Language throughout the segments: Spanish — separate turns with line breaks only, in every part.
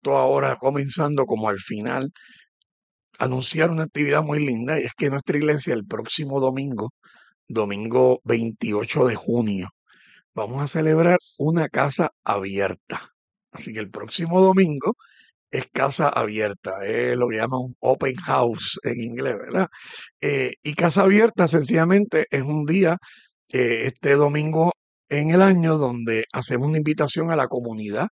justo ahora comenzando como al final, anunciar una actividad muy linda y es que nuestra iglesia el próximo domingo, domingo 28 de junio, vamos a celebrar una casa abierta. Así que el próximo domingo es casa abierta, es lo que llaman un open house en inglés, ¿verdad? Y casa abierta sencillamente es un día, este domingo en el año, donde hacemos una invitación a la comunidad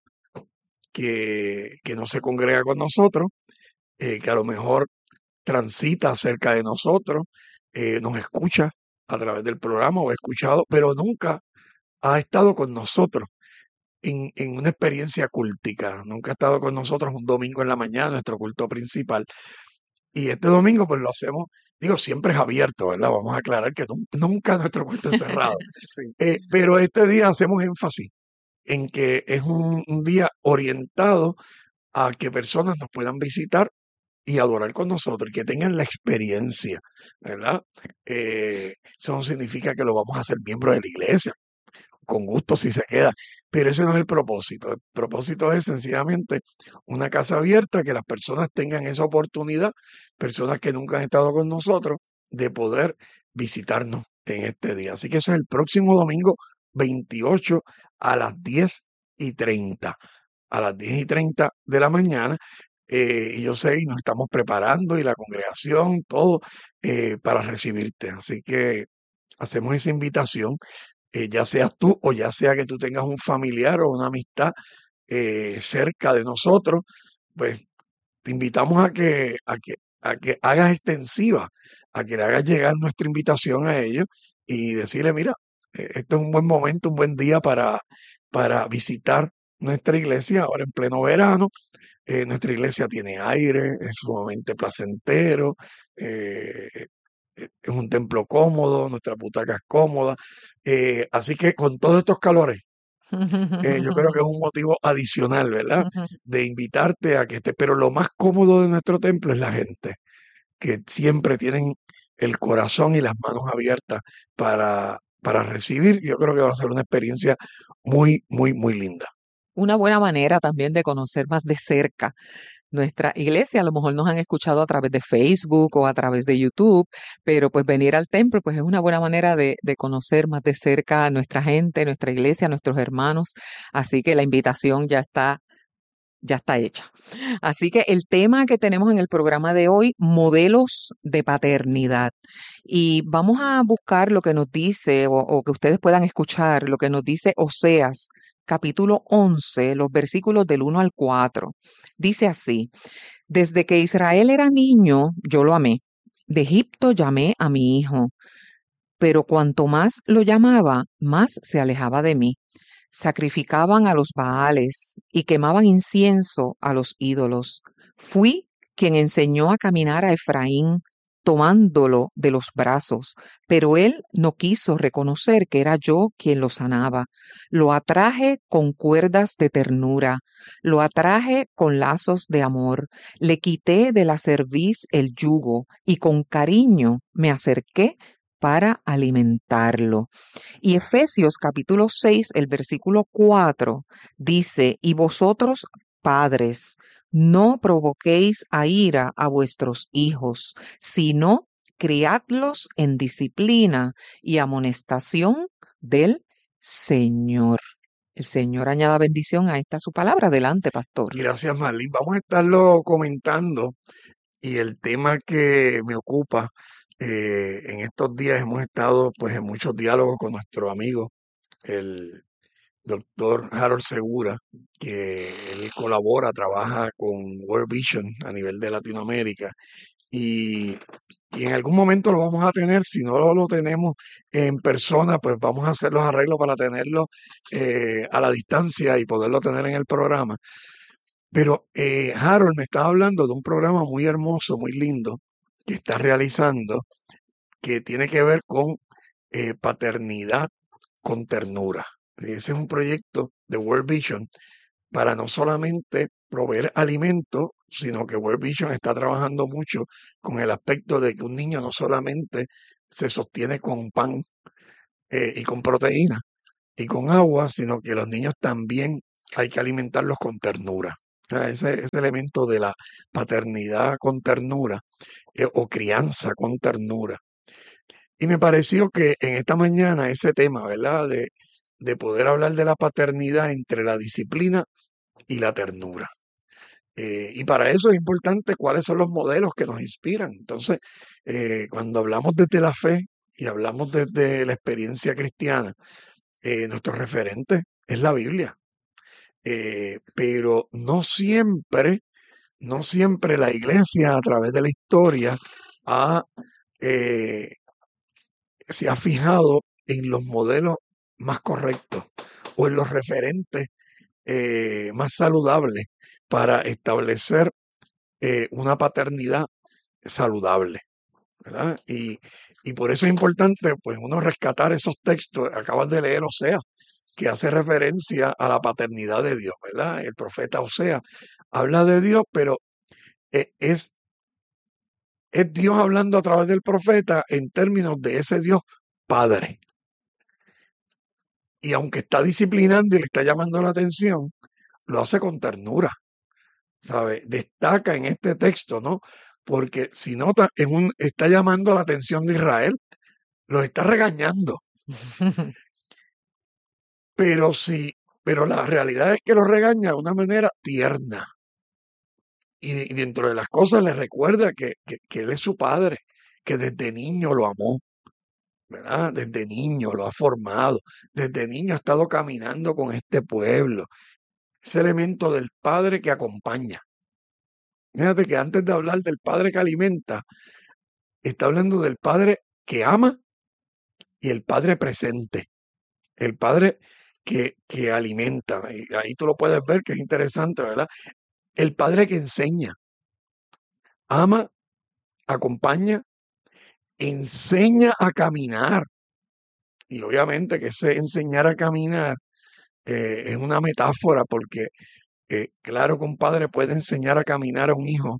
que no se congrega con nosotros, que a lo mejor transita cerca de nosotros, nos escucha a través del programa o ha escuchado, pero nunca ha estado con nosotros en una experiencia cultica. Nunca ha estado con nosotros un domingo en la mañana, nuestro culto principal. Y este domingo pues lo hacemos, digo, siempre es abierto, ¿verdad? Vamos a aclarar que nunca nuestro culto es cerrado.
Sí.
Pero este día hacemos énfasis en que es un día orientado a que personas nos puedan visitar y adorar con nosotros, y que tengan la experiencia, ¿verdad? Eso no significa que lo vamos a hacer miembro de la iglesia, con gusto si se queda, pero ese no es el propósito. El propósito es sencillamente una casa abierta, que las personas tengan esa oportunidad, personas que nunca han estado con nosotros, de poder visitarnos en este día. Así que eso es el próximo domingo 28 a las 10:30, a las 10:30 de la mañana. Y yo sé, y nos estamos preparando, y la congregación, todo, para recibirte. Así que hacemos esa invitación, ya seas tú o ya sea que tú tengas un familiar o una amistad cerca de nosotros, pues te invitamos a que hagas extensiva, a que le hagas llegar nuestra invitación a ellos y decirle, mira, este es un buen momento, un buen día para visitar nuestra iglesia ahora en pleno verano. Nuestra iglesia tiene aire, es sumamente placentero, es un templo cómodo, nuestra butaca es cómoda. Así que con todos estos calores, yo creo que es un motivo adicional, ¿verdad? De invitarte a que estés, pero lo más cómodo de nuestro templo es la gente, que siempre tienen el corazón y las manos abiertas para recibir. Yo creo que va a ser una experiencia muy, muy, muy linda.
Una buena manera también de conocer más de cerca nuestra iglesia. A lo mejor nos han escuchado a través de Facebook o a través de YouTube, pero pues venir al templo pues es una buena manera de conocer más de cerca a nuestra gente, nuestra iglesia, nuestros hermanos. Así que la invitación ya está hecha. Así que el tema que tenemos en el programa de hoy, modelos de paternidad. Y vamos a buscar lo que nos dice, o que ustedes puedan escuchar, lo que nos dice Oseas, capítulo 11, los versículos del 1 al 4. Dice así: desde que Israel era niño, yo lo amé. De Egipto llamé a mi hijo, pero cuanto más lo llamaba, más se alejaba de mí. Sacrificaban a los Baales y quemaban incienso a los ídolos. Fui quien enseñó a caminar a Efraín, tomándolo de los brazos, pero él no quiso reconocer que era yo quien lo sanaba. Lo atraje con cuerdas de ternura, lo atraje con lazos de amor, le quité de la cerviz el yugo y con cariño me acerqué para alimentarlo. Y Efesios capítulo 6, el versículo 4 dice: y vosotros, padres, no provoquéis a ira a vuestros hijos, sino criadlos en disciplina y amonestación del Señor. El Señor añada bendición a esta su palabra. Adelante, pastor.
Gracias, Marlene. Vamos a estarlo comentando, y el tema que me ocupa, en estos días hemos estado pues en muchos diálogos con nuestro amigo, el doctor Harold Segura, que él colabora, trabaja con World Vision a nivel de Latinoamérica, y, y en algún momento lo vamos a tener. Si no lo tenemos en persona, pues vamos a hacer los arreglos para tenerlo a la distancia y poderlo tener en el programa. Pero Harold me estaba hablando de un programa muy hermoso, muy lindo, que está realizando, que tiene que ver con paternidad con ternura. Ese es un proyecto de World Vision para no solamente proveer alimento, sino que World Vision está trabajando mucho con el aspecto de que un niño no solamente se sostiene con pan y con proteína y con agua, sino que los niños también hay que alimentarlos con ternura. sea, ese elemento de la paternidad con ternura o crianza con ternura. Y me pareció que en esta mañana ese tema, ¿verdad? De poder hablar de la paternidad entre la disciplina y la ternura. Y para eso es importante cuáles son los modelos que nos inspiran. Entonces, cuando hablamos desde la fe y hablamos desde la experiencia cristiana, nuestro referente es la Biblia. Pero no siempre la iglesia a través de la historia ha, eh, se ha fijado en los modelos más correctos o en los referentes más saludables para establecer una paternidad saludable, ¿verdad? Y por eso es importante, pues, uno rescatar esos textos. Acabas de leer Osea, que hace referencia a la paternidad de Dios, ¿verdad? El profeta Osea habla de Dios, pero eh, es, es Dios hablando a través del profeta en términos de ese Dios Padre. Y aunque está disciplinando y le está llamando la atención, lo hace con ternura, ¿sabe? Destaca en este texto, ¿no? Porque si nota, está llamando la atención de Israel, los está regañando, pero sí, pero la realidad es que los regaña de una manera tierna. Y dentro de las cosas le recuerda que él es su padre, que desde niño lo amó, ¿verdad? Desde niño lo ha formado, desde niño ha estado caminando con este pueblo. Ese elemento del padre que acompaña. Fíjate que antes de hablar del padre que alimenta, está hablando del padre que ama y el padre presente, el padre que alimenta. Y ahí tú lo puedes ver, que es interesante, ¿verdad? El padre que enseña, ama, acompaña, enseña a caminar. Y obviamente que ese enseñar a caminar es una metáfora porque, claro que un padre puede enseñar a caminar a un hijo,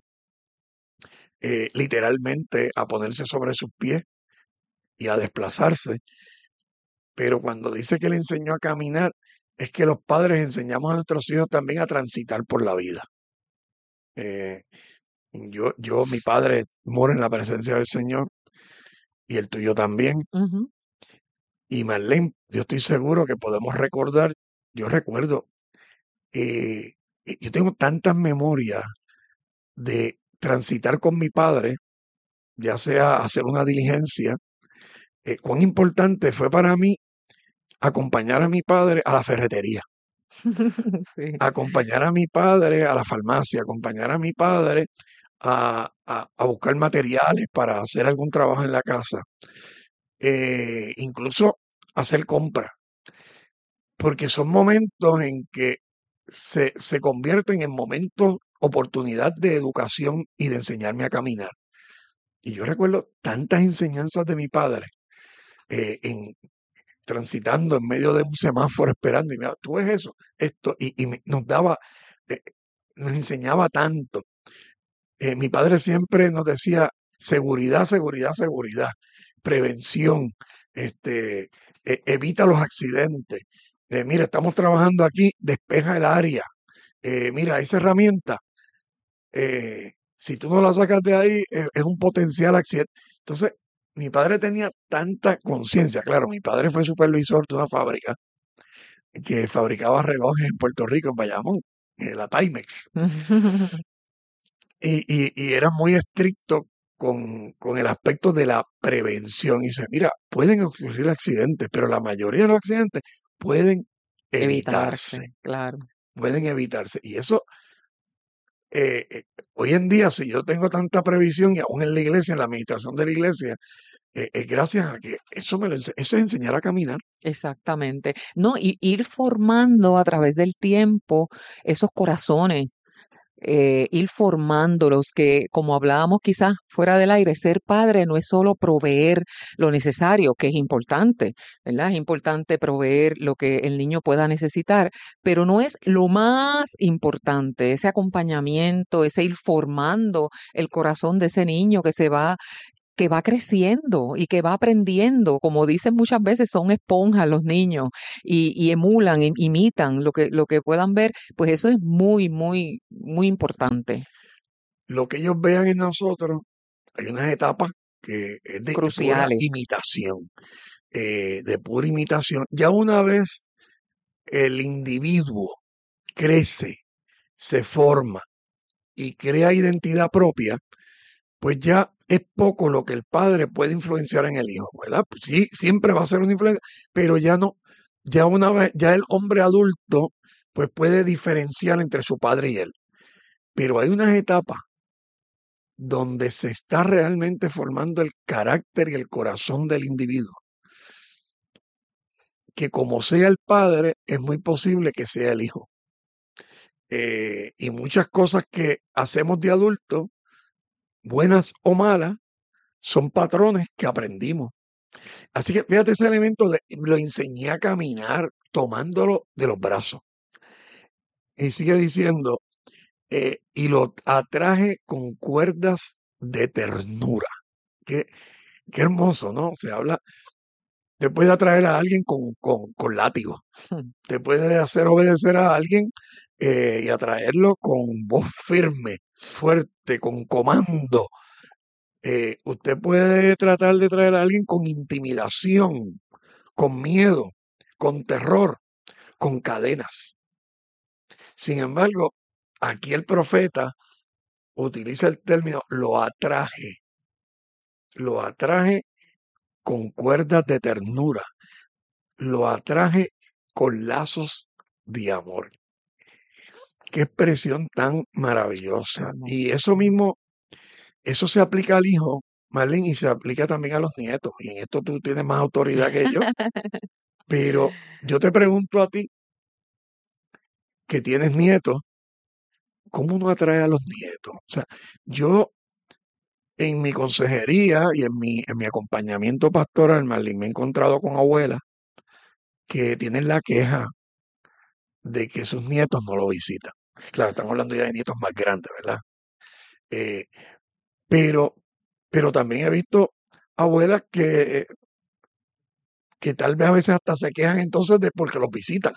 literalmente a ponerse sobre sus pies y a desplazarse, pero cuando dice que le enseñó a caminar, es que los padres enseñamos a nuestros hijos también a transitar por la vida. Eh, mi padre mora en la presencia del Señor y el tuyo también.
Ujú.
Y Marlene, yo estoy seguro que podemos recordar, yo recuerdo, eh, yo tengo tantas memorias de transitar con mi padre, ya sea hacer una diligencia, cuán importante fue para mí acompañar a mi padre a la ferretería,
Sí.
acompañar a mi padre a la farmacia, acompañar a mi padre a buscar materiales para hacer algún trabajo en la casa, incluso hacer compras, porque son momentos en que se convierten en momentos, oportunidad de educación y de enseñarme a caminar. Y yo recuerdo tantas enseñanzas de mi padre en transitando en medio de un semáforo esperando y mira, tú ves eso, esto, nos daba, eh, nos enseñaba tanto. Mi padre siempre nos decía seguridad, seguridad, seguridad, prevención, este, evita los accidentes. Mira, estamos trabajando aquí, despeja el área. Mira, esa herramienta, si tú no la sacas de ahí, es un potencial accidente. Entonces, mi padre tenía tanta conciencia. Claro, mi padre fue supervisor de una fábrica que fabricaba relojes en Puerto Rico, en Bayamón, la Timex. Y era muy estricto con el aspecto de la prevención. Y dice, mira, pueden ocurrir accidentes, pero la mayoría de los accidentes pueden evitarse,
Evitarse, claro.
pueden evitarse. Y eso, eh, eh, hoy en día, si yo tengo tanta previsión, y aún en la iglesia, en la administración de la iglesia, es gracias a que eso es enseñar a caminar.
Exactamente. No, y ir formando a través del tiempo esos corazones, ir formándolos, que como hablábamos quizás fuera del aire, ser padre no es solo proveer lo necesario, que es importante, ¿verdad? Es importante proveer lo que el niño pueda necesitar, pero no es lo más importante, ese acompañamiento, ese ir formando el corazón de ese niño que se va que va creciendo y que va aprendiendo. Como dicen muchas veces, son esponjas los niños y emulan, imitan lo que puedan ver, pues eso es muy, muy, muy importante,
Lo que ellos vean en nosotros, hay unas etapas que es de pura
cruciales.
imitación, de pura imitación. Ya una vez el individuo crece, se forma y crea identidad propia, pues ya es poco lo que el padre puede influenciar en el hijo, ¿verdad? Pues sí, siempre va a ser una influencia, pero ya no, ya una vez, ya el hombre adulto, pues puede diferenciar entre su padre y él. Pero hay unas etapas donde se está realmente formando el carácter y el corazón del individuo, que como sea el padre, es muy posible que sea el hijo. Y muchas cosas que hacemos de adultos, buenas o malas, son patrones que aprendimos. Así que fíjate ese elemento, lo enseñé a caminar tomándolo de los brazos. Y sigue diciendo, y lo atraje con cuerdas de ternura. Qué, qué hermoso, ¿no? Se habla, te puede atraer a alguien con látigo, te puede hacer obedecer a alguien y atraerlo con voz firme, fuerte, con comando. Usted puede tratar de traer a alguien con intimidación, con miedo, con terror, con cadenas. Sin embargo, aquí el profeta utiliza el término lo atraje con cuerdas de ternura, lo atraje con lazos de amor. Qué expresión tan maravillosa. Y eso
Hermoso.
mismo, eso se aplica al hijo, Marlene, y se aplica también a los nietos. Y en esto tú tienes más autoridad que yo. Pero yo te pregunto a ti, que tienes nietos, ¿cómo uno atrae a los nietos? O sea, yo en mi consejería y en mi acompañamiento pastoral, Marlene, me he encontrado con abuelas que tienen la queja de que sus nietos no lo visitan. Claro, estamos hablando ya de nietos más grandes, ¿verdad? Eh, pero, pero también he visto abuelas que tal vez a veces hasta se quejan entonces de porque los visitan.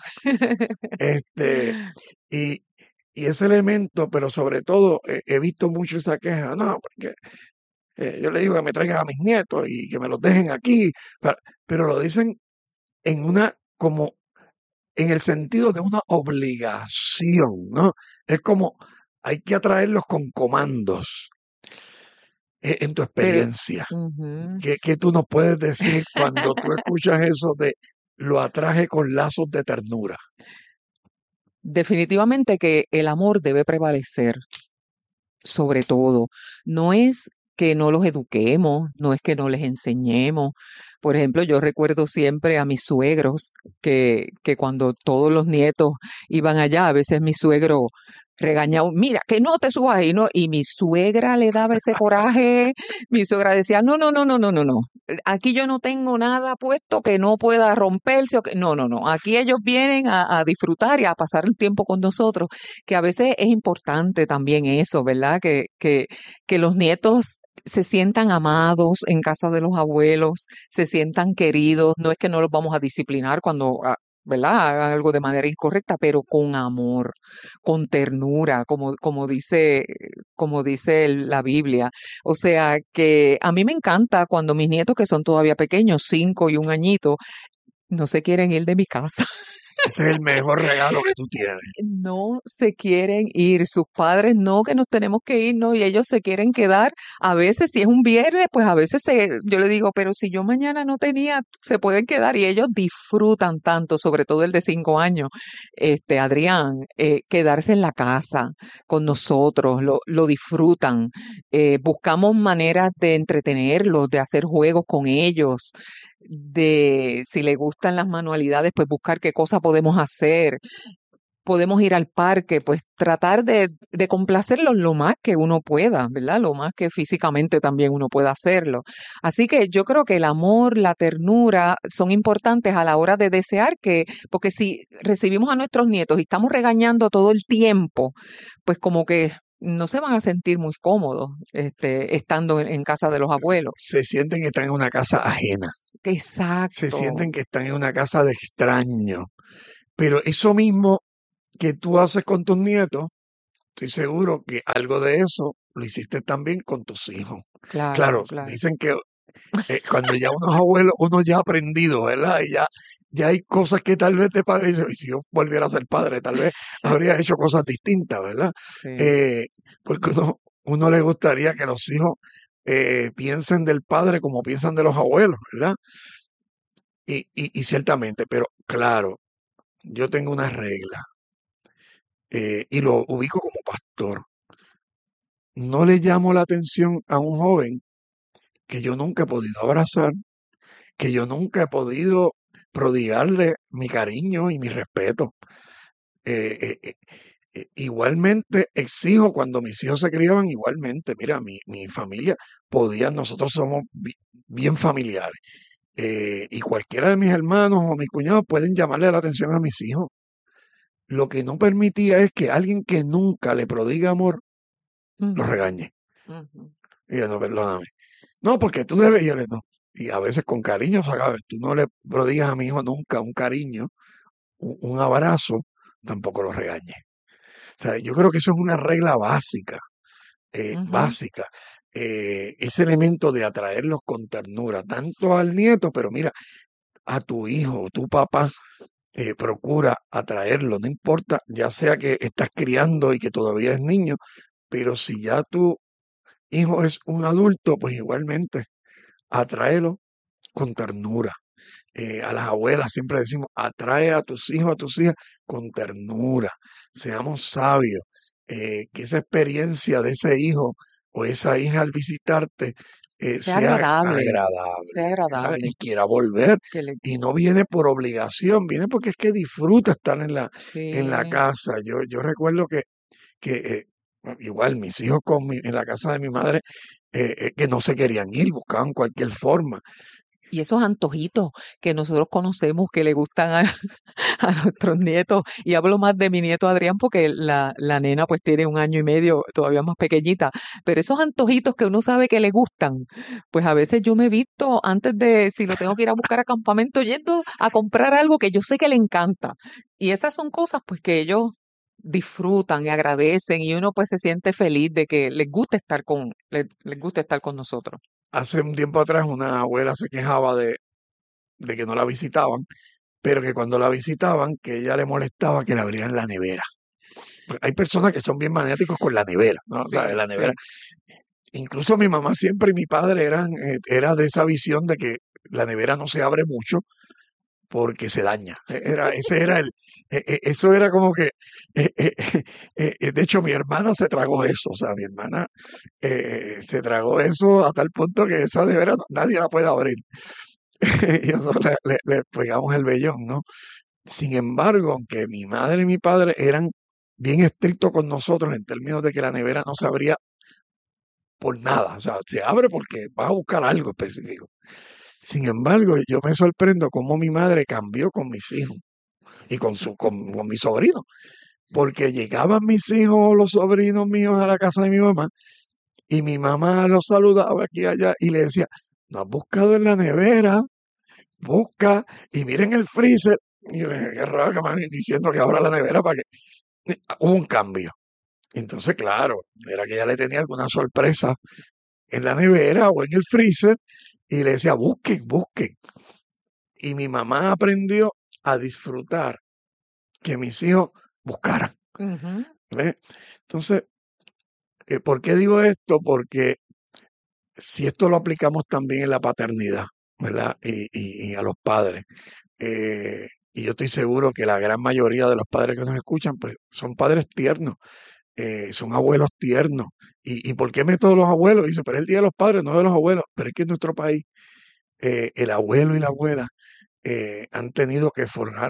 Este, y, y ese elemento, pero sobre todo he visto mucho esa queja, no, porque yo le digo que me traigan a mis nietos y que me los dejen aquí, pero lo dicen en una, como en el sentido de una obligación, ¿no? Es como hay que atraerlos con comandos. En tu
Pero,
experiencia,
ujú.
¿qué tú nos puedes decir cuando tú escuchas eso de lo atraje con lazos de ternura?
Definitivamente que el amor debe prevalecer sobre todo. No es que no los eduquemos, no es que no les enseñemos. Por ejemplo, yo recuerdo siempre a mis suegros que cuando todos los nietos iban allá, a veces mi suegro regañaba, mira, que no te subas ahí, ¿no? Y mi suegra le daba ese coraje, mi suegra decía, no, no, no, no, no, no, no. Aquí yo no tengo nada puesto que no pueda romperse o que no, no, no. Aquí ellos vienen a disfrutar y a pasar el tiempo con nosotros, que a veces es importante también eso, ¿verdad? Que los nietos se sientan amados en casa de los abuelos, se sientan queridos. No es que no los vamos a disciplinar cuando, ¿verdad? Hagan algo de manera incorrecta, pero con amor, con ternura, como dice la Biblia. O sea que a mí me encanta cuando mis nietos, que son todavía pequeños, 5 y 1 añito, no se quieren ir de mi casa.
Ese es el mejor regalo que tú tienes.
No se quieren ir, sus padres no, que nos tenemos que ir, no, y ellos se quieren quedar. A veces, si es un viernes, pues a veces yo le digo, pero si yo mañana no tenía, se pueden quedar y ellos disfrutan tanto, sobre todo el de 5 años, Adrián, quedarse en la casa con nosotros, lo disfrutan. Buscamos maneras de entretenerlos, de hacer juegos con ellos, de si les gustan las manualidades, pues buscar qué cosa podemos hacer. Podemos ir al parque, pues tratar de complacerlos lo más que uno pueda, ¿verdad? Lo más que físicamente también uno pueda hacerlo. Así que yo creo que el amor, la ternura son importantes a la hora de desear porque si recibimos a nuestros nietos y estamos regañando todo el tiempo, pues como que no se van a sentir muy cómodos estando en casa de los abuelos.
Se sienten que están en una casa ajena, se
Exacto,
sienten que están en una casa de extraños. Pero eso mismo que tú haces con tus nietos, estoy seguro que algo de eso lo hiciste también con tus hijos.
claro,
Claro,
claro.
dicen que cuando ya uno es abuelo, uno ya ha aprendido, ¿verdad? Y ya hay cosas que tal vez te padre dice, "Y si yo volviera a ser padre, tal vez habría hecho cosas distintas, ¿verdad?"
Sí.
Eh, porque uno le gustaría que los hijos piensen del padre como piensan de los abuelos, ¿verdad? Y ciertamente, pero claro, yo tengo una regla y lo ubico como pastor. No le llamo la atención a un joven que yo nunca he podido abrazar, que yo nunca he podido prodigarle mi cariño y mi respeto. Eh, eh, igualmente exijo cuando mis hijos se criaban, igualmente, mira, mi familia podía, nosotros somos bien familiares. Y cualquiera de mis hermanos o mis cuñados pueden llamarle la atención a mis hijos. Lo que no permitía es que alguien que nunca le prodiga amor lo
Ujú,
regañe.
ujú.
Y yo, no, perdóname. No, porque tú debes, y yo le no. Y a veces con cariño, ¿sabes? Tú no le prodigas a mi hijo nunca un cariño, un abrazo, tampoco lo regañes. O sea, yo creo que eso es una regla básica,
Ujú,
básica. Ese elemento de atraerlos con ternura, tanto al nieto, pero mira, a tu hijo o tu papá, procura atraerlo, no importa, ya sea que estás criando y que todavía es niño, pero si ya tu hijo es un adulto, pues igualmente, atráelo con ternura. A las abuelas siempre decimos, atrae a tus hijos, a tus hijas con ternura. Seamos sabios. Que esa experiencia de ese hijo o esa hija al visitarte
sea
sea
agradable,
agradable,
sea
¿verdad?
agradable.
Y quiera volver.
Que le,
Y no viene por obligación, viene porque es que disfruta estar en la
sí,
casa. Yo recuerdo que bueno, igual mis hijos en la casa de mi madre, que no se querían ir, buscaban cualquier forma.
y esos antojitos que nosotros conocemos que le gustan a, a nuestros nietos, y hablo más de mi nieto Adrián porque la nena pues tiene 1 año y medio, todavía más pequeñita, pero esos antojitos que uno sabe que le gustan, pues a veces yo me he visto antes de, si lo tengo que ir a buscar a campamento, yendo a comprar algo que yo sé que le encanta. Y esas son cosas pues que ellos disfrutan y agradecen y uno pues se siente feliz de que les guste estar les guste estar con nosotros.
Hace un tiempo atrás una abuela se quejaba de que no la visitaban, pero que cuando la visitaban, que ella le molestaba que le abrieran la nevera. Pues hay personas que son bien maniáticos con la nevera, ¿no? O sea,
Sí,
la nevera.
sí.
Incluso mi mamá siempre y mi padre era de esa visión de que la nevera no se abre mucho porque se daña. Ese era eso era como que, de hecho mi hermana se tragó eso, o sea, mi hermana se tragó eso a tal punto que esa nevera nadie la puede abrir. Y nosotros le pegamos el vellón, ¿no? Sin embargo, aunque mi madre y mi padre eran bien estrictos con nosotros en términos de que la nevera no se abría por nada, o sea, se abre porque vas a buscar algo específico. Sin embargo, yo me sorprendo cómo mi madre cambió con mis hijos y con mis sobrinos, porque llegaban mis hijos, los sobrinos míos a la casa de mi mamá y mi mamá los saludaba aquí y allá y le decía, no has buscado en la nevera, busca y miren el freezer. Y yo le dije, qué raro que me van diciendo que ahora la nevera para que hubo un cambio. Entonces, claro, era que ella le tenía alguna sorpresa en la nevera o en el freezer y le decía, busquen, busquen. Y mi mamá aprendió a disfrutar que mis hijos buscaran.
Ujú.
¿Ves? Entonces, ¿por qué digo esto? Porque si esto lo aplicamos también en la paternidad, ¿verdad? Y a los padres. Y yo estoy seguro que la gran mayoría de los padres que nos escuchan, pues son padres tiernos, son abuelos tiernos. ¿Y por qué meto a los abuelos? Dice, pero es el Día de los Padres, no de los abuelos. Pero es que en nuestro país, el abuelo y la abuela han tenido que forjar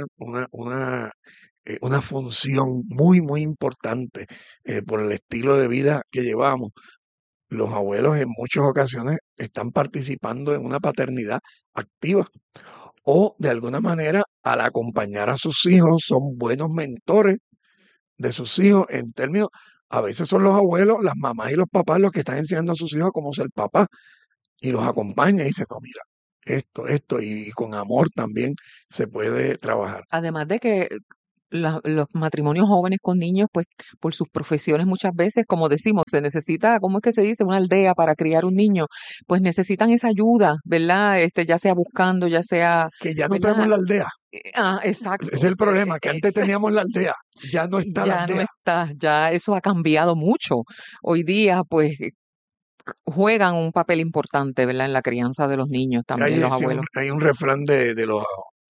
una función muy, muy importante por el estilo de vida que llevamos. Los abuelos en muchas ocasiones están participando en una paternidad activa o de alguna manera al acompañar a sus hijos son buenos mentores de sus hijos en términos, A veces son los abuelos, las mamás y los papás los que están enseñando a sus hijos cómo ser papá y los acompaña y dice, no, mira, esto, y con amor también se puede trabajar.
Además de que los matrimonios jóvenes con niños, pues por sus profesiones muchas veces, como decimos, se necesita, ¿cómo es que se dice? Una aldea para criar un niño, pues necesitan esa ayuda, ¿verdad? Ya sea buscando, ya sea,
Que ya no tenemos
¿verdad?
la aldea. Ese es
Exacto.
el problema, que antes teníamos la aldea, ya no está la
Ya no
aldea.
está, ya eso ha cambiado mucho. Hoy día, pues, juegan un papel importante, ¿verdad? En la crianza de los niños también, los
Sí,
abuelos.
hay un refrán de los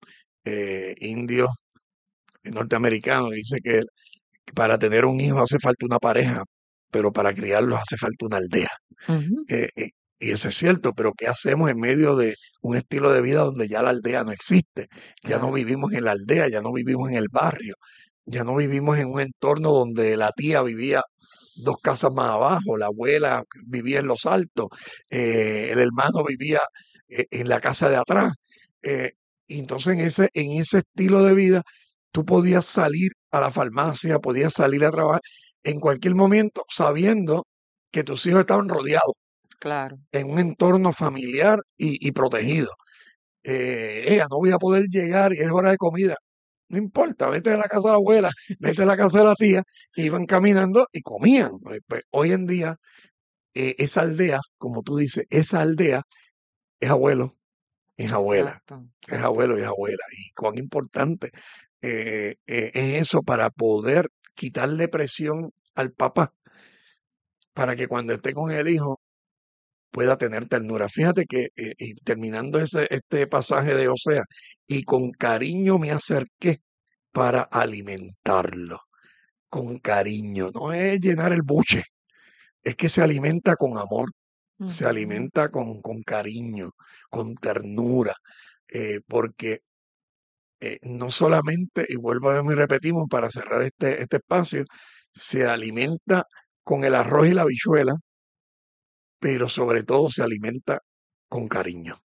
indios norteamericanos, dice que para tener un hijo hace falta una pareja, pero para criarlos hace falta una aldea.
Ujú.
Y eso es cierto, pero ¿qué hacemos en medio de un estilo de vida donde ya la aldea no existe? Ya no
Claro,
vivimos en la aldea, ya no vivimos en el barrio, ya no vivimos en un entorno donde la tía vivía 2 casas más abajo, la abuela vivía en los altos, el hermano vivía en la casa de atrás. Eh, y entonces en ese estilo de vida, tú podías salir a la farmacia, podías salir a trabajar en cualquier momento sabiendo que tus hijos estaban rodeados
claro.
en un entorno familiar y protegido. Ella no voy a poder llegar y es hora de comida. No importa, vete a la casa de la abuela, vete a la casa de la tía, iban caminando y comían. Pues, hoy en día, esa aldea, como tú dices, esa aldea es abuelo, es abuela,
Exacto,
es
exacto.
abuelo y es abuela. Y cuán importante es eso para poder quitarle presión al papá, para que cuando esté con el hijo pueda tener ternura. Fíjate que, y terminando este pasaje de Osea, y con cariño me acerqué para alimentarlo. Con cariño, no es llenar el buche, es que se alimenta con amor, se
Ujú.
alimenta con cariño, con ternura, porque no solamente, y vuelvo a y repetimos para cerrar este espacio, se alimenta con el arroz y la habichuela, pero sobre todo se alimenta con cariño.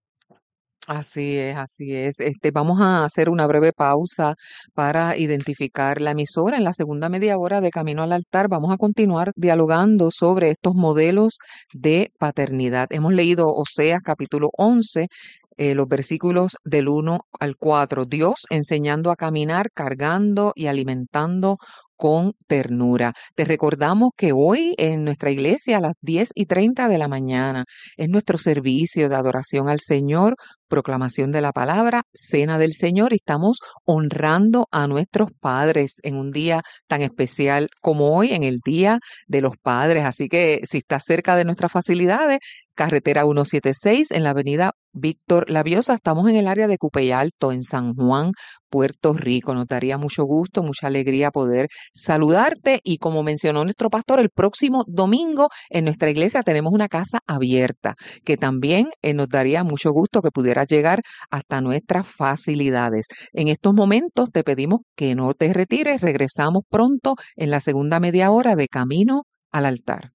Así es, así es. Vamos a hacer una breve pausa para identificar la emisora. En la segunda media hora de Camino al Altar vamos a continuar dialogando sobre estos modelos de paternidad. Hemos leído Oseas capítulo 11, los versículos del 1 al 4. Dios enseñando a caminar, cargando y alimentando con ternura. Te recordamos que hoy en nuestra iglesia a las 10:30 de la mañana es nuestro servicio de adoración al Señor, proclamación de la palabra, cena del Señor, y estamos honrando a nuestros padres en un día tan especial como hoy, en el Día de los Padres. Así que si estás cerca de nuestras facilidades, carretera 176 en la avenida Víctor Laviosa, estamos en el área de Cupey Alto, en San Juan, Puerto Rico. Nos daría mucho gusto, mucha alegría poder saludarte, y como mencionó nuestro pastor, el próximo domingo en nuestra iglesia tenemos una casa abierta que también nos daría mucho gusto que pudieras llegar hasta nuestras facilidades. En estos momentos te pedimos que no te retires, regresamos pronto en la segunda media hora de Camino al Altar.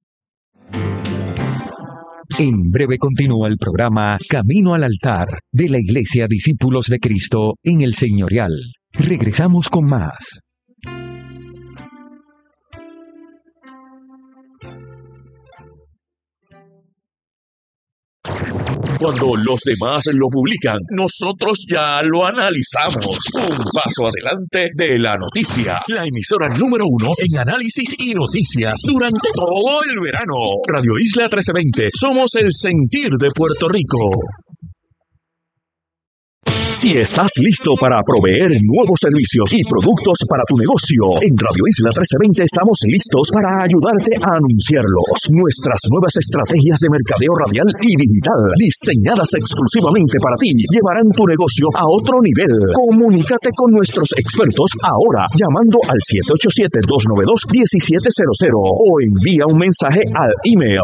En breve continúa el programa Camino al Altar de la Iglesia Discípulos de Cristo en el Señorial. Regresamos con más.
Cuando los demás lo publican, nosotros ya lo analizamos. Un paso adelante de la noticia. La emisora número 1 en análisis y noticias durante todo el verano. Radio Isla 1320. Somos el sentir de Puerto Rico. Si estás listo para proveer nuevos servicios y productos para tu negocio, en Radio Isla 1320 estamos listos para ayudarte a anunciarlos. Nuestras nuevas estrategias de mercadeo radial y digital, diseñadas exclusivamente para ti, llevarán tu negocio a otro nivel. Comunícate con nuestros expertos ahora, llamando al 787-292-1700 o envía un mensaje al email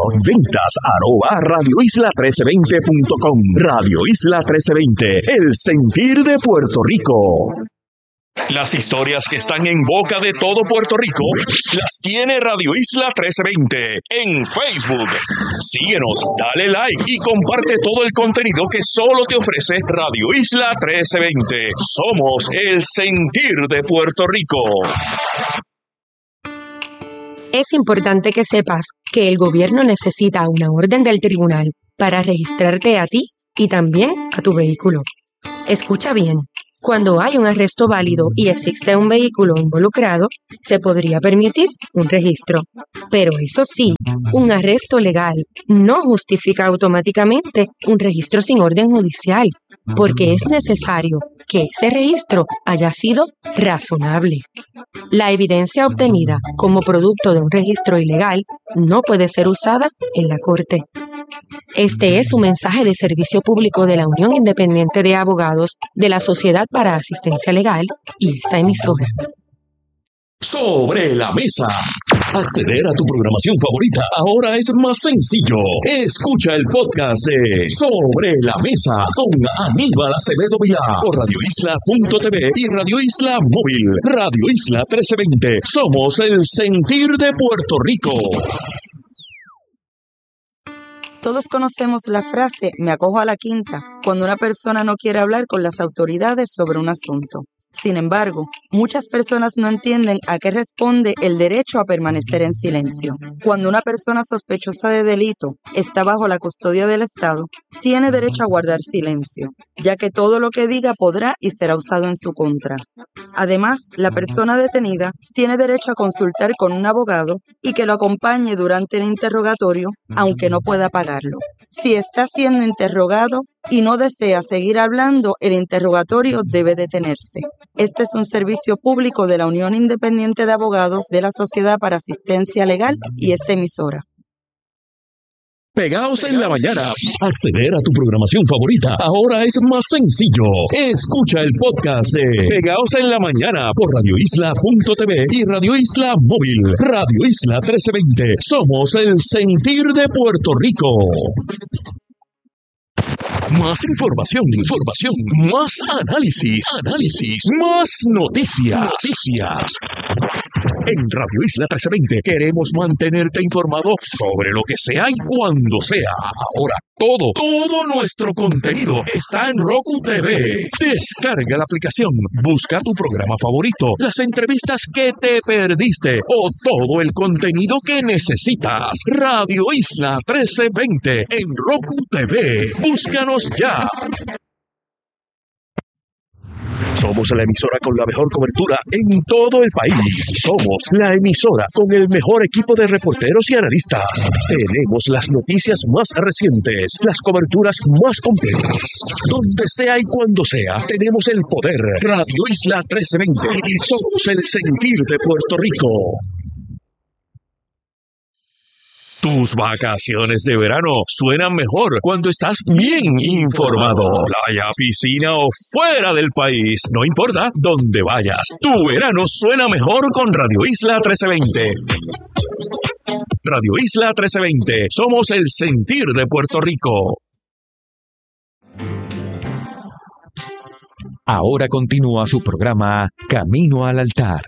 ventas@radioisla1320.com. Radio Isla 1320, el sentir de Puerto Rico. Las historias que están en boca de todo Puerto Rico las tiene Radio Isla 1320 en Facebook. Síguenos, dale like y comparte todo el contenido que solo te ofrece Radio Isla 1320. Somos el sentir de Puerto Rico.
Es importante que sepas que el gobierno necesita una orden del tribunal para registrarte a ti y también a tu vehículo. Escucha bien. Cuando hay un arresto válido y existe un vehículo involucrado, se podría permitir un registro. Pero eso sí, un arresto legal no justifica automáticamente un registro sin orden judicial, porque es necesario que ese registro haya sido razonable. La evidencia obtenida como producto de un registro ilegal no puede ser usada en la corte. Este es un mensaje de servicio público de la Unión Independiente de Abogados de la Sociedad para Asistencia Legal y esta emisora.
Sobre la mesa. Acceder a tu programación favorita ahora es más sencillo. Escucha el podcast de Sobre la Mesa con Aníbal Acevedo Vilá por radioisla.tv y Radio Isla Móvil. Radio Isla 1320. Somos el sentir de Puerto Rico.
Todos conocemos la frase "me acojo a la quinta" cuando una persona no quiere hablar con las autoridades sobre un asunto. Sin embargo, muchas personas no entienden a qué responde el derecho a permanecer en silencio. Cuando una persona sospechosa de delito está bajo la custodia del Estado, tiene derecho a guardar silencio, ya que todo lo que diga podrá y será usado en su contra. Además, la persona detenida tiene derecho a consultar con un abogado y que lo acompañe durante el interrogatorio, aunque no pueda pagarlo. Si está siendo interrogado y no desea seguir hablando, el interrogatorio debe detenerse. Este es un servicio público de la Unión Independiente de Abogados de la Sociedad para Asistencia Legal y esta emisora.
Pegaos en la mañana. Acceder a tu programación favorita ahora es más sencillo. Escucha el podcast de Pegaos en la mañana por radioisla.tv y Radio Isla Móvil. Radio Isla 1320. Somos el sentir de Puerto Rico. Más información, más análisis, más noticias. En Radio Isla 1320 queremos mantenerte informado sobre lo que sea y cuando sea. Ahora todo nuestro contenido está en Roku TV. Descarga la aplicación, busca tu programa favorito, las entrevistas que te perdiste o todo el contenido que necesitas. Radio Isla 1320 en Roku TV. Búscanos ya. Somos la emisora con la mejor cobertura en todo el país. Somos la emisora con el mejor equipo de reporteros y analistas. Tenemos las noticias más recientes, las coberturas más completas. Donde sea y cuando sea, tenemos el poder. Radio Isla 1320. Somos el sentir de Puerto Rico. Tus vacaciones de verano suenan mejor cuando estás bien informado. Playa, piscina o fuera del país, no importa dónde vayas. Tu verano suena mejor con Radio Isla 1320. Radio Isla 1320. Somos el sentir de Puerto Rico.
Ahora continúa su programa Camino al Altar.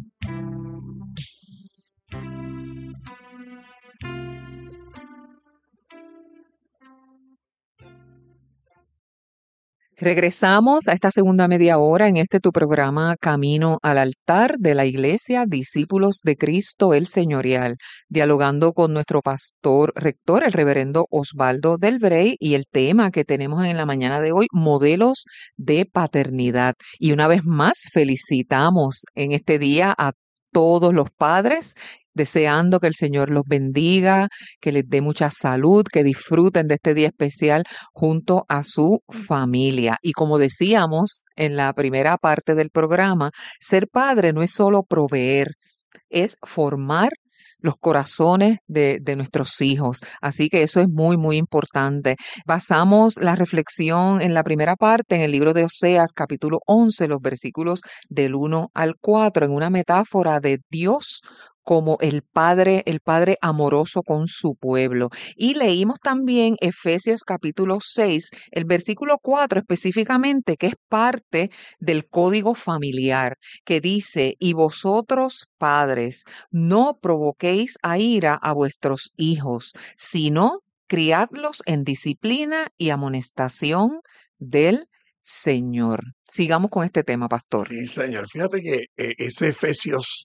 Regresamos a esta segunda media hora en tu programa Camino al Altar de la Iglesia Discípulos de Cristo el Señorial, dialogando con nuestro pastor rector, el reverendo Osvaldo del Brey, y el tema que tenemos en la mañana de hoy, modelos de paternidad. Y una vez más felicitamos en este día a todos los padres, deseando que el Señor los bendiga, que les dé mucha salud, que disfruten de este día especial junto a su familia. Y como decíamos en la primera parte del programa, ser padre no es solo proveer, es formar los corazones de nuestros hijos. Así que eso es muy, muy importante. Basamos la reflexión en la primera parte, en el libro de Oseas, capítulo 11, los versículos del 1 al 4, en una metáfora de Dios como el Padre amoroso con su pueblo. Y leímos también Efesios capítulo 6, el versículo 4 específicamente, que es parte del código familiar, que dice: y vosotros, padres, no provoquéis a ira a vuestros hijos, sino criadlos en disciplina y amonestación del Señor. Sigamos con este tema, pastor.
Sí, señor. Fíjate que ese Efesios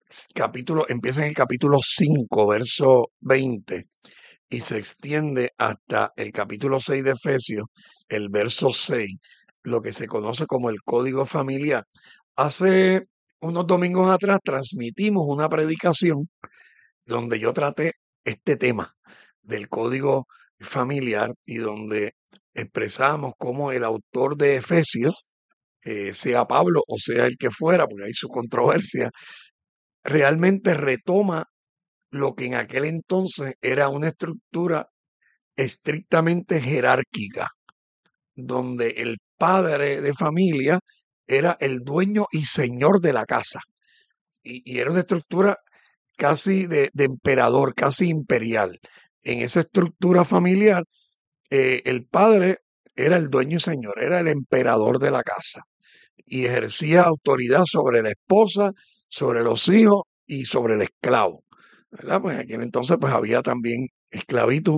empieza en el capítulo 5, verso 20, y se extiende hasta el capítulo 6 de Efesios, el verso 6, lo que se conoce como el código familiar. Hace unos domingos atrás transmitimos una predicación donde yo traté este tema del código familiar y donde expresamos cómo el autor de Efesios, sea Pablo o sea el que fuera, porque hay su controversia, realmente retoma lo que en aquel entonces era una estructura estrictamente jerárquica, donde el padre de familia era el dueño y señor de la casa. Y era una estructura casi de emperador, casi imperial. En esa estructura familiar, el padre era el dueño y señor, era el emperador de la casa y ejercía autoridad sobre la esposa, sobre los hijos y sobre el esclavo. ¿Verdad? Pues en aquel entonces pues había también esclavitud.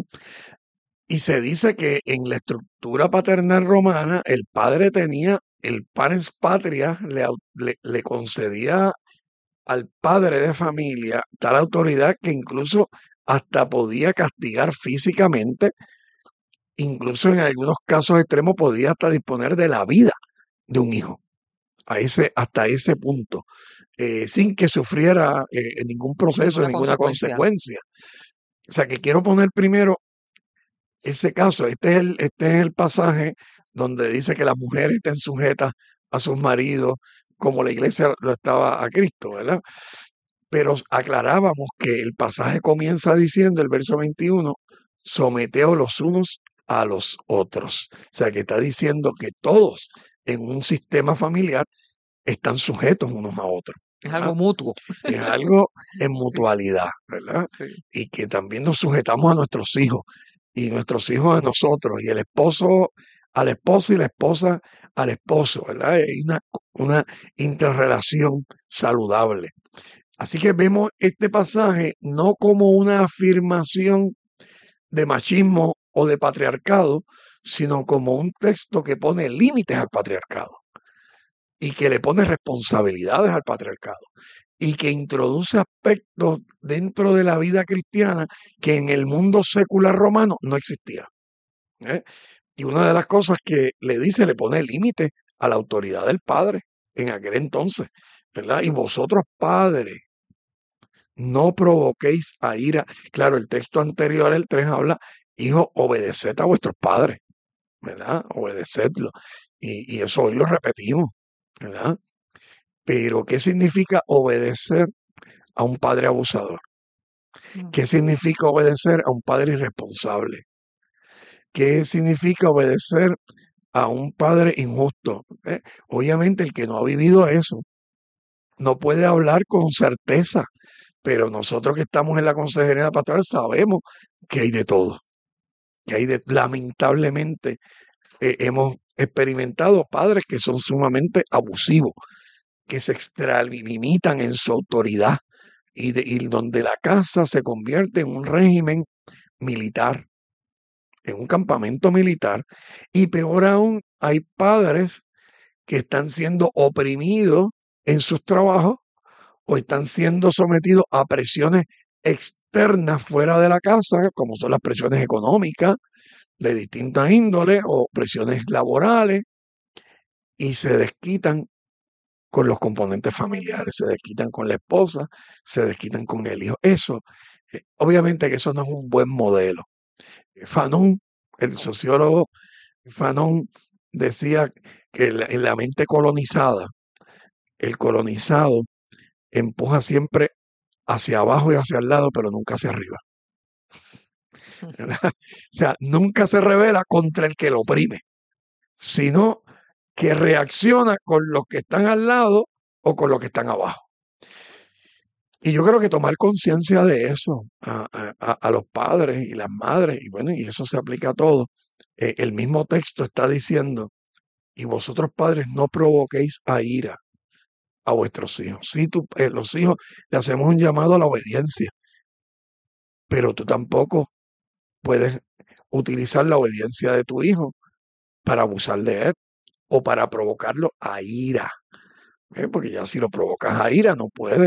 Y se dice que en la estructura paternal romana el padre tenía el parens patria, le concedía al padre de familia tal autoridad que incluso hasta podía castigar físicamente, incluso en algunos casos extremos podía hasta disponer de la vida de un hijo, hasta ese punto, sin que sufriera ningún proceso,
Ninguna
ninguna
consecuencia.
consecuencia. O sea que quiero poner primero ese caso. Este es el pasaje donde dice que las mujeres estén sujetas a sus maridos como la iglesia lo estaba a Cristo, ¿verdad? Pero aclarábamos que el pasaje comienza diciendo, el verso 21, someteos los unos a los otros. O sea, que está diciendo que todos en un sistema familiar están sujetos unos a otros.
Es
¿Verdad?
algo mutuo.
Es algo en
Sí,
mutualidad, ¿verdad?
sí.
Y que también nos sujetamos a nuestros hijos y nuestros hijos a nosotros y el esposo a la esposa y la esposa al esposo, ¿verdad? Hay una interrelación saludable. Así que vemos este pasaje no como una afirmación de machismo o de patriarcado, sino como un texto que pone límites al patriarcado y que le pone responsabilidades al patriarcado y que introduce aspectos dentro de la vida cristiana que en el mundo secular romano no existían. ¿Eh? Y una de las cosas que le dice, le pone límite a la autoridad del padre en aquel entonces, ¿verdad? Y vosotros padres, no provoquéis a ira. Claro, el texto anterior, el 3, habla, hijos, obedeced a vuestros padres, ¿verdad? Obedecedlo. Y eso hoy lo repetimos, ¿verdad? Pero, ¿qué significa obedecer a un padre abusador? ¿Qué significa obedecer a un padre irresponsable? ¿Qué significa obedecer a un padre injusto? Obviamente el que no ha vivido eso no puede hablar con certeza, pero nosotros que estamos en la consejería pastoral sabemos que hay de todo, lamentablemente hemos experimentado padres que son sumamente abusivos, que se extralimitan en su autoridad y donde la casa se convierte en un régimen militar, en un campamento militar, y peor aún, hay padres que están siendo oprimidos en sus trabajos o están siendo sometidos a presiones externas fuera de la casa, como son las presiones económicas de distintas índoles o presiones laborales, y se desquitan con los componentes familiares, se desquitan con la esposa, se desquitan con el hijo. Eso, obviamente que eso no es un buen modelo. Fanon, el sociólogo Fanon, decía que en la mente colonizada, el colonizado empuja siempre hacia abajo y hacia el lado, pero nunca hacia arriba. ¿Verdad? O sea, nunca se revela contra el que lo oprime, sino que reacciona con los que están al lado o con los que están abajo. Y yo creo que tomar conciencia de eso a los padres y las madres, y bueno, y eso se aplica a todo. El mismo texto está diciendo, y vosotros padres no provoquéis a ira a vuestros hijos. Sí, los hijos le hacemos un llamado a la obediencia, pero tú tampoco puedes utilizar la obediencia de tu hijo para abusar de él o para provocarlo a ira. Porque ya si lo provocas a ira no puedes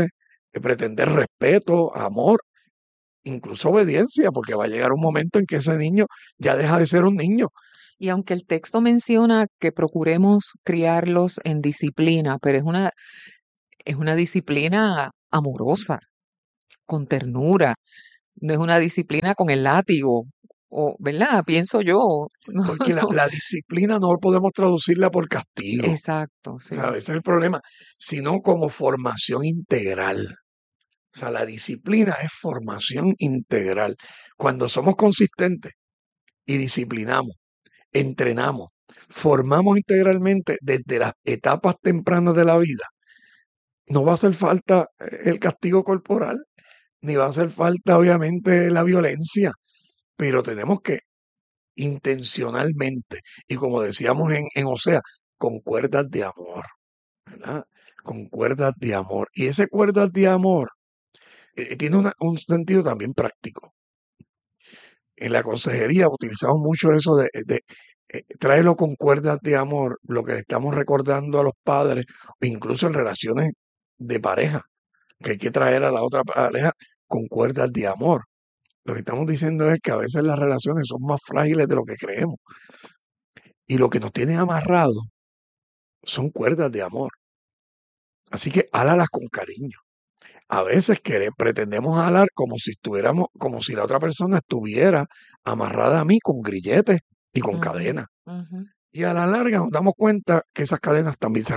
pretender respeto, amor, incluso obediencia, porque va a llegar un momento en que ese niño ya deja de ser un niño.
Y aunque el texto menciona que procuremos criarlos en disciplina, pero es una disciplina amorosa, con ternura, no es una disciplina con el látigo, o, ¿verdad? Pienso yo. No,
Porque
no.
la disciplina no podemos traducirla por castigo,
Exacto, sí.
¿sabes? Ese es el problema, sino como formación integral. O sea, la disciplina es formación integral. Cuando somos consistentes y disciplinamos, entrenamos, formamos integralmente desde las etapas tempranas de la vida, no va a hacer falta el castigo corporal, ni va a hacer falta, obviamente, la violencia, pero tenemos que intencionalmente, y como decíamos en Osea, con cuerdas de amor, ¿verdad? Con cuerdas de amor. Y ese cuerdas de amor tiene un sentido también práctico. En la consejería utilizamos mucho eso de tráelo con cuerdas de amor, lo que le estamos recordando a los padres, o incluso en relaciones de pareja, que hay que traer a la otra pareja con cuerdas de amor. Lo que estamos diciendo es que a veces las relaciones son más frágiles de lo que creemos. Y lo que nos tiene amarrados son cuerdas de amor. Así que álalas con cariño. A veces pretendemos alar como si estuviéramos, como si la otra persona estuviera amarrada a mí con grilletes y con
Ujú,
cadenas.
ujú.
Y a la larga nos damos cuenta que esas cadenas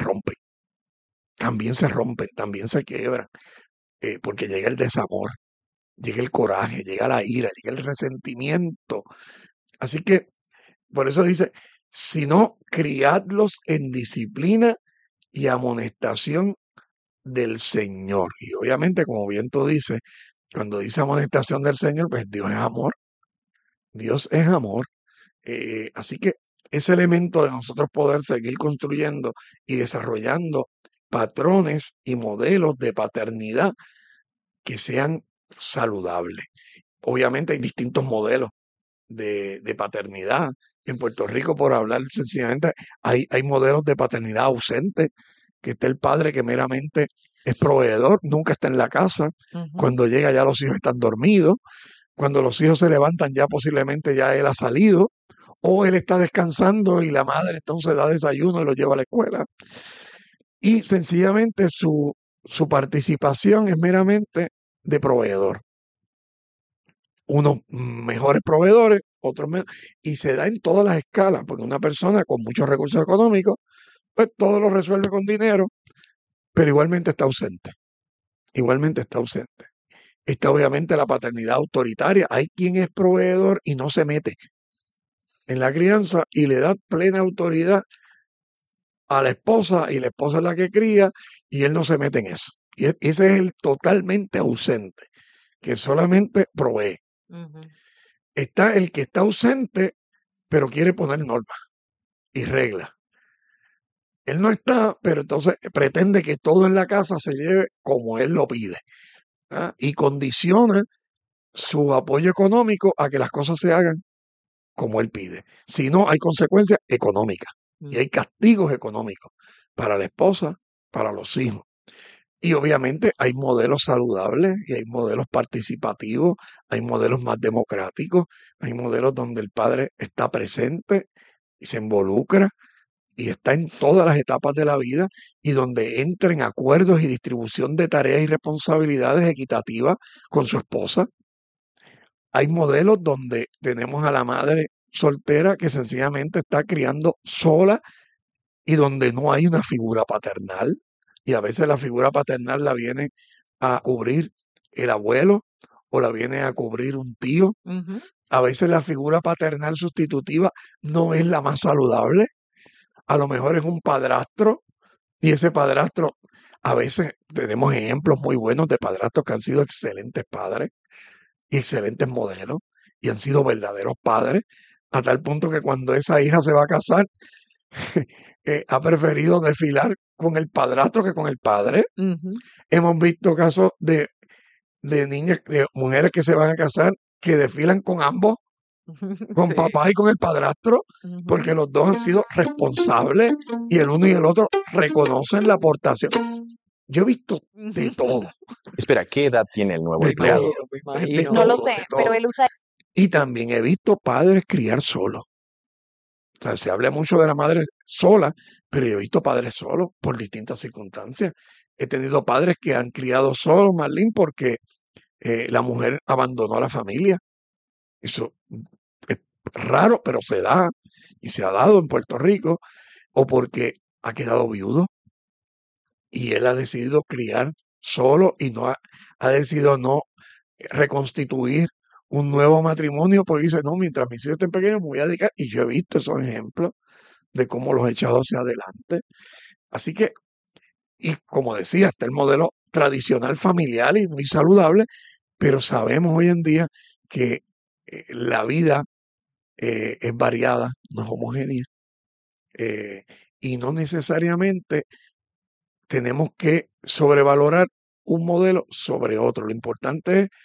también se quiebran, porque llega el desamor, llega el coraje, llega la ira, llega el resentimiento. Así que por eso dice, sino criadlos en disciplina y amonestación del Señor. Y obviamente, como bien tú dices, cuando dice amonestación del Señor, pues Dios es amor. Dios es amor. Así que ese elemento de nosotros poder seguir construyendo y desarrollando patrones y modelos de paternidad que sean saludables. Obviamente hay distintos modelos de paternidad. En Puerto Rico, por hablar sencillamente, hay modelos de paternidad ausente, que está el padre que meramente es proveedor, nunca está en la casa,
Ujú.
cuando llega ya los hijos están dormidos, cuando los hijos se levantan ya posiblemente ya él ha salido, o él está descansando y la madre entonces da desayuno y lo lleva a la escuela. Y sencillamente su participación es meramente de proveedor. Unos mejores proveedores, otros menos, y se da en todas las escalas, porque una persona con muchos recursos económicos, pues todo lo resuelve con dinero, pero igualmente está ausente, igualmente está ausente. Está obviamente la paternidad autoritaria, hay quien es proveedor y no se mete en la crianza y le da plena autoridad a la esposa y la esposa es la que cría y él no se mete en eso. Y ese es el totalmente ausente, que solamente provee.
Ujú.
Está el que está ausente, pero quiere poner normas y reglas. Él no está, pero entonces pretende que todo en la casa se lleve como él lo pide, ¿ah? Y condiciona su apoyo económico a que las cosas se hagan como él pide. Si no, hay consecuencias económicas y hay castigos económicos para la esposa, para los hijos. Y obviamente hay modelos saludables y hay modelos participativos, hay modelos más democráticos, hay modelos donde el padre está presente y se involucra y está en todas las etapas de la vida y donde entra en acuerdos y distribución de tareas y responsabilidades equitativas con su esposa. Hay modelos donde tenemos a la madre soltera que sencillamente está criando sola y donde no hay una figura paternal. Y a veces la figura paternal la viene a cubrir el abuelo o la viene a cubrir un tío.
Ujú.
A veces la figura paternal sustitutiva no es la más saludable. A lo mejor es un padrastro y ese padrastro, a veces tenemos ejemplos muy buenos de padrastros que han sido excelentes padres y excelentes modelos y han sido verdaderos padres, a tal punto que cuando esa hija se va a casar, ha preferido desfilar con el padrastro que con el padre.
Ujú.
Hemos visto casos de niñas, de mujeres que se van a casar, que desfilan con ambos, con
Sí.
papá y con el padrastro,
Ujú.
porque los dos han sido responsables y el uno y el otro reconocen la aportación. Yo he visto de todo,
Espera, ¿qué edad tiene el nuevo
de
empleado?
todo,
Me
de
imagino.
No lo
todo,
sé,
de
pero
todo.
él usa
Y también he visto padres criar solos. O sea, se habla mucho de la madre sola, pero yo he visto padres solos por distintas circunstancias. He tenido padres que han criado solos, Marlene, porque la mujer abandonó a la familia. Eso es raro, pero se da y se ha dado en Puerto Rico, o porque ha quedado viudo y él ha decidido criar solo y ha decidido no reconstituir un nuevo matrimonio, porque dice, no, mientras mis hijos estén pequeños me voy a dedicar, y yo he visto esos ejemplos de cómo los he echado hacia adelante. Así que, y como decía, está el modelo tradicional familiar y muy saludable, pero sabemos hoy en día que la vida es variada, no es homogénea, eh, y no necesariamente tenemos que sobrevalorar un modelo sobre otro. Lo importante es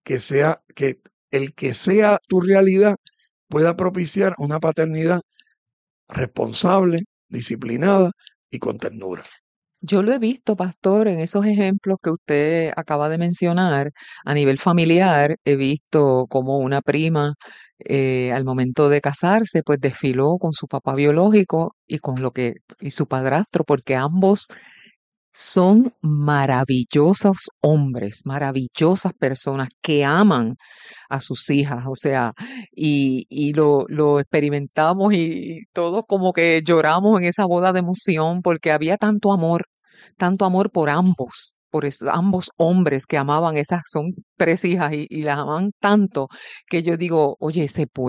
que el que sea tu realidad pueda propiciar una paternidad responsable, disciplinada y con ternura.
Yo lo he visto, pastor, en esos ejemplos que usted acaba de mencionar a nivel familiar. He visto como una prima al momento de casarse, pues desfiló con su papá biológico y y su padrastro, porque ambos son maravillosos hombres, maravillosas personas que aman a sus hijas, o sea, y lo experimentamos y todos como que lloramos en esa boda de emoción porque había tanto amor por ambos. Ambos hombres que amaban son 3 hijas y las aman tanto que yo digo, oye,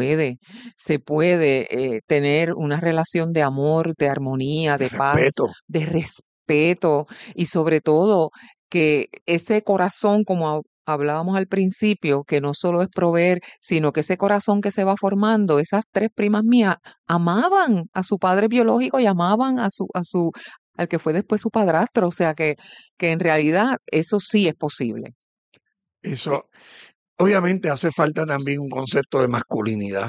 se puede tener una relación de amor, de armonía, de paz,
Respeto.
de respeto y sobre todo que ese corazón, como hablábamos al principio, que no solo es proveer, sino que ese corazón que se va formando, esas 3 primas mías amaban a su padre biológico y amaban al que fue después su padrastro, o sea que en realidad eso sí es posible.
Eso, obviamente hace falta también un concepto de masculinidad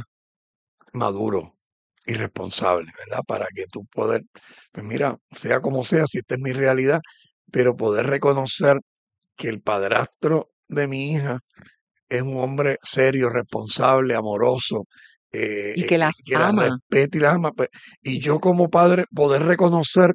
maduro y responsable, ¿verdad? Para que tú poder, pues mira, sea como sea, si esta es mi realidad, pero poder reconocer que el padrastro de mi hija es un hombre serio, responsable, amoroso,
Y que las
que la
ama.
respeta y la ama. Pues, y yo como padre poder reconocer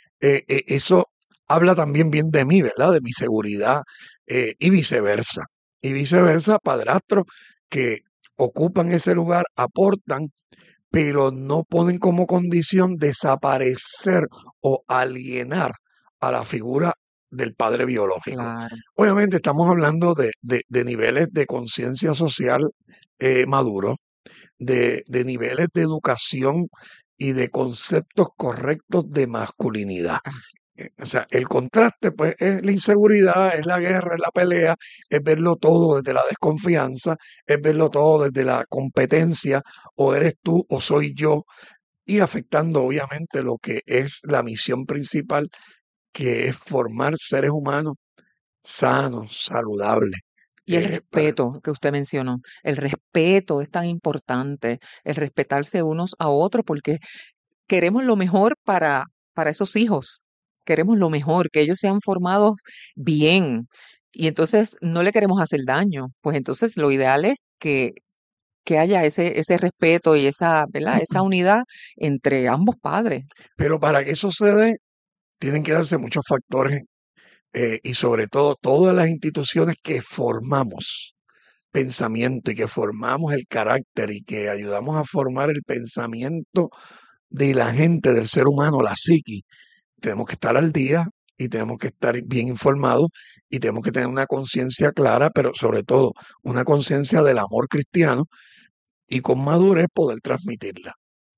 eso habla también bien de mí, ¿verdad? De mi seguridad y viceversa. Y viceversa, padrastros que ocupan ese lugar, aportan, pero no ponen como condición desaparecer o alienar a la figura del padre biológico.
Claro.
Obviamente estamos hablando de niveles de conciencia social maduros, de niveles de educación y de conceptos correctos de masculinidad.
Así.
O sea, el contraste, pues, es la inseguridad, es la guerra, es la pelea, es verlo todo desde la desconfianza, es verlo todo desde la competencia, o eres tú o soy yo, y afectando obviamente lo que es la misión principal, que es formar seres humanos sanos, saludables.
Y el
para-
respeto que usted mencionó, el respeto es tan importante, el respetarse unos a otros, porque queremos lo mejor para esos hijos, queremos lo mejor, que ellos sean formados bien, y entonces no le queremos hacer daño, pues entonces lo ideal es que haya ese respeto y ¿verdad? Esa unidad entre ambos padres.
Pero para que eso se dé, tienen que darse muchos factores y sobre todo todas las instituciones que formamos pensamiento y que formamos el carácter y que ayudamos a formar el pensamiento de la gente, del ser humano, la psiqui. Tenemos que estar al día y tenemos que estar bien informados y tenemos que tener una conciencia clara, pero sobre todo una conciencia del amor cristiano y con madurez poder transmitirla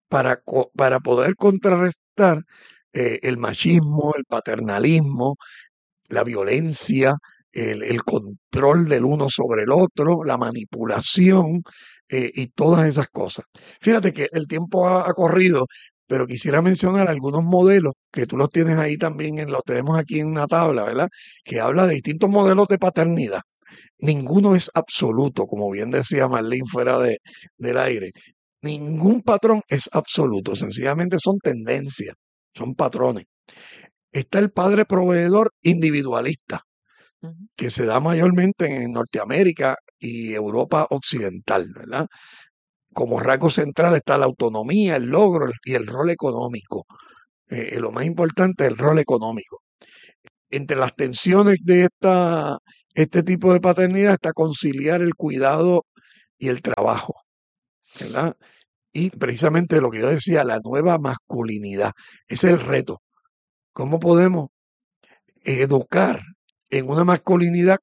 para poder contrarrestar el machismo, el paternalismo, la violencia, el control del uno sobre el otro, la manipulación y todas esas cosas. Fíjate que el tiempo ha corrido, pero quisiera mencionar algunos modelos que tú los tienes ahí también, los tenemos aquí en una tabla, ¿verdad? Que habla de distintos modelos de paternidad. Ninguno es absoluto, como bien decía Marlene fuera del aire. Ningún patrón es absoluto, sencillamente son tendencias, son patrones. está el padre proveedor individualista,
Ujú.
que se da mayormente en Norteamérica y Europa occidental, ¿verdad? Como rasgo central está la autonomía, el logro y el rol económico. Lo más importante es el rol económico. Entre las tensiones de este tipo de paternidad está conciliar el cuidado y el trabajo, ¿verdad? Y precisamente lo que yo decía, la nueva masculinidad. Ese es el reto. ¿Cómo podemos educar en una masculinidad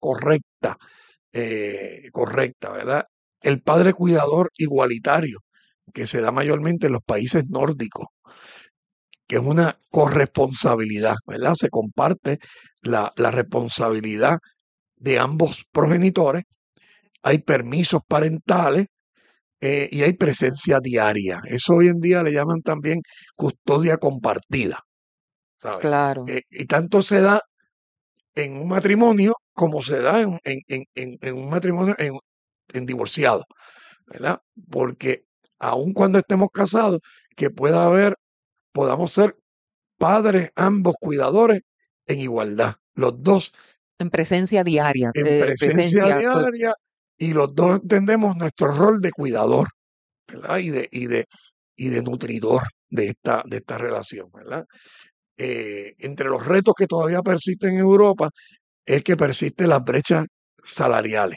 correcta, ¿verdad? El padre cuidador igualitario, que se da mayormente en los países nórdicos, que es una corresponsabilidad, ¿verdad? Se comparte la responsabilidad de ambos progenitores, hay permisos parentales y hay presencia diaria. Eso hoy en día le llaman también custodia compartida, ¿sabes?
Claro.
Y tanto se da en un matrimonio como se da en un matrimonio en divorciado, ¿verdad? Porque aun cuando estemos casados, que podamos ser padres, ambos cuidadores, en igualdad. Los dos
En presencia diaria,
en presencia diaria y los dos entendemos nuestro rol de cuidador, ¿verdad? Y de nutridor de esta relación, ¿verdad? Entre los retos que todavía persisten en Europa es que persisten las brechas salariales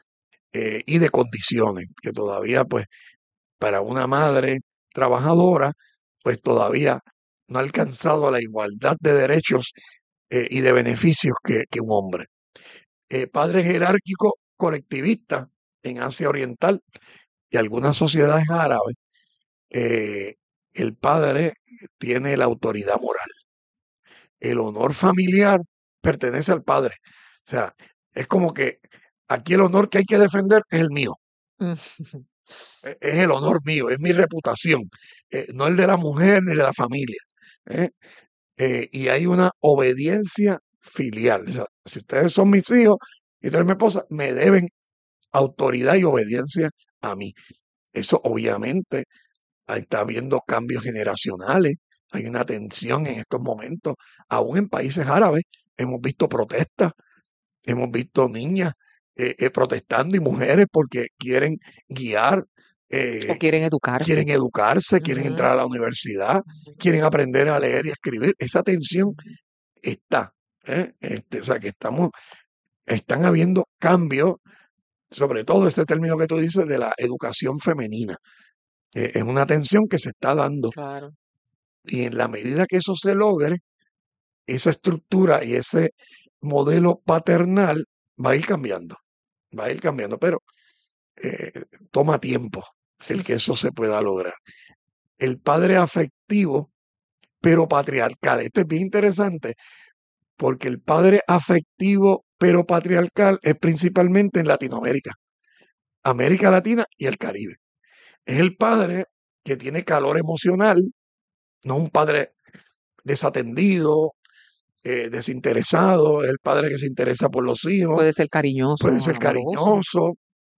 y de condiciones, que todavía, pues, para una madre trabajadora, pues todavía no ha alcanzado la igualdad de derechos y de beneficios que un hombre. Padre jerárquico colectivista en Asia Oriental y algunas sociedades árabes, eh, el padre tiene la autoridad moral. El honor familiar pertenece al padre. O sea, es como que aquí el honor que hay que defender es el mío, es el honor mío, es mi reputación, no el de la mujer ni de la familia. ¿eh? Y hay una obediencia filial. O sea, si ustedes son mis hijos y ustedes mi esposa, me deben autoridad y obediencia a mí. Eso obviamente está habiendo cambios generacionales, hay una tensión en estos momentos, aún en países árabes hemos visto protestas, hemos visto niñas protestando y mujeres porque quieren guiar,
o
eh,
quieren educarse.
quieren educarse, quieren
Ujú,
entrar a la universidad, quieren aprender a leer y a escribir. Esa tensión
ujú.
está. O sea que están habiendo cambios, sobre todo ese término que tú dices de la educación femenina. Es una tensión que se está dando
Claro.
y en la medida que eso se logre, esa estructura y ese modelo paternal va a ir cambiando, pero eh, toma tiempo el que eso se pueda lograr. El padre afectivo, pero patriarcal. Esto es bien interesante porque el padre afectivo, pero patriarcal es principalmente en Latinoamérica, América Latina y el Caribe. Es el padre que tiene calor emocional, no un padre desatendido, desinteresado, es el padre que se interesa por los hijos,
Puede ser cariñoso,
puede ser
amoroso.
cariñoso,